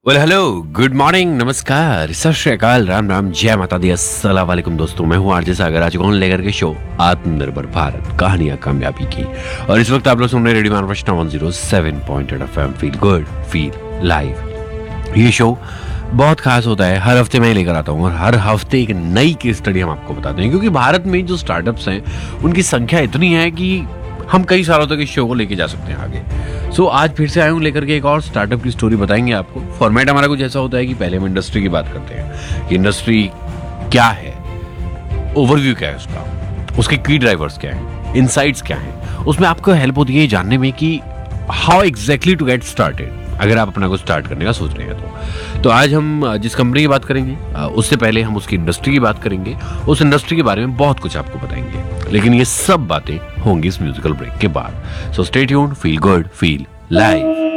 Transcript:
Hello, good morning, नमस्कार, सत श्री अकाल, राम राम, जय माता दी, अस्सलाम वालेकुम दोस्तों। मैं हूँ आरजे सागर, आज कौन लेकर के शो आत्मनिर्भर भारत, कहानियां कामयाबी की। और इस वक्त आप लोग सुन रहे radio मानवृष्णा 107.8 FM, feel good feel live. ये शो बहुत खास होता है, हर हफ्ते मैं लेकर आता हूँ और हर हफ्ते एक नई केस स्टडी हम आपको बताते हैं, क्योंकि भारत में जो स्टार्टअप्स हैं उनकी संख्या इतनी है कि हम कई सालों तक इस शो को लेके जा सकते हैं आगे। सो आज फिर से आया हूँ लेकर के एक और स्टार्टअप की स्टोरी बताएंगे आपको। फॉर्मेट हमारा कुछ ऐसा होता है कि पहले हम इंडस्ट्री की बात करते हैं कि इंडस्ट्री क्या है, ओवरव्यू क्या है उसका, उसके की ड्राइवर्स क्या हैं, इनसाइट्स क्या हैं। उसमें आपको हेल्प होती है ये जानने में कि how exactly to get started, अगर आप अपना को स्टार्ट करने का सोच रहे हैं तो आज हम जिस कंपनी की बात करेंगे उससे पहले हम उसकी इंडस्ट्री की बात करेंगे। उस इंडस्ट्री के बारे में बहुत कुछ आपको बताएंगे, लेकिन ये सब बातें होंगी इस म्यूजिकल ब्रेक के बाद। So stay tuned, feel good feel live.